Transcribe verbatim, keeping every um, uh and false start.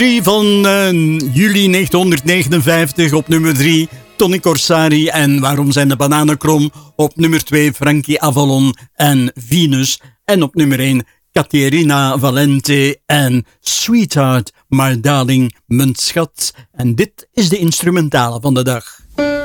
Van uh, juli negentienhonderdnegenenvijftig op nummer drie, Tony Corsari en Waarom zijn de bananen krom? Op nummer twee, Frankie Avalon en Venus. En op nummer één, Caterina Valente en Sweetheart, maar darling, mijn schat. En dit is de instrumentale van de dag.